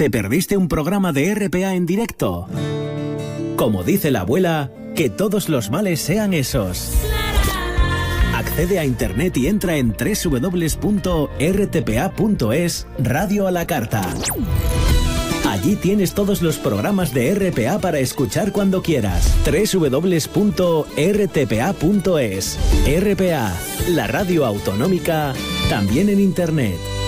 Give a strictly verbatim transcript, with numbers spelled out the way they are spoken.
¿Te perdiste un programa de R P A en directo? Como dice la abuela, que todos los males sean esos. Accede a internet y entra en doble u doble u doble u punto r t p a punto es, Radio a la Carta. Allí tienes todos los programas de R P A para escuchar cuando quieras. doble u doble u doble u punto r t p a punto es. R P A, la radio autonómica, también en internet.